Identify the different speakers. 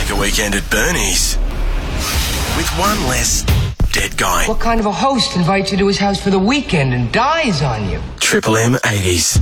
Speaker 1: like a weekend at Bernie's. With one less dead guy.
Speaker 2: What kind of a host invites you to his house for the weekend and dies on you?
Speaker 1: Triple M 80s.